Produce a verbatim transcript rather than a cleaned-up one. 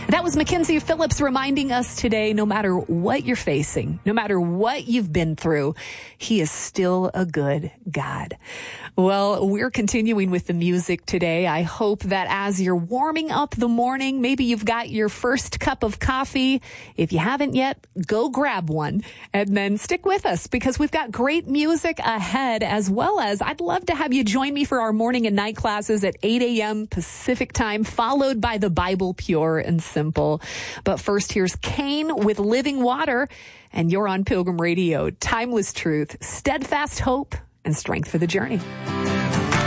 That was Mackenzie Phillips reminding us today, no matter what you're facing, no matter what you've been through, he is still a good God. Well, we're continuing with the music today. I hope that as you're warming up the morning, maybe you've got your first cup of coffee. If you haven't yet, go grab one and then stick with us because we've got great music ahead, as well as I'd love to have you join me for our morning and night classes at eight a.m. Pacific time, followed by the Bible Pure and Simple. But first, here's Kane with Living Water, and you're on Pilgrim Radio. Timeless truth, steadfast hope, and strength for the journey.